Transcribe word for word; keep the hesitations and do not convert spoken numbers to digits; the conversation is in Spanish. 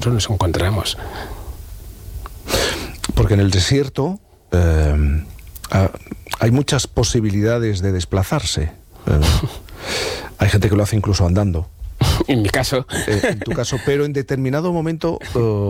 nosotros nos encontramos. Porque en el desierto eh, hay muchas posibilidades de desplazarse. Eh, hay gente que lo hace incluso andando. En mi caso. Eh, en tu caso, pero en determinado momento... Uh,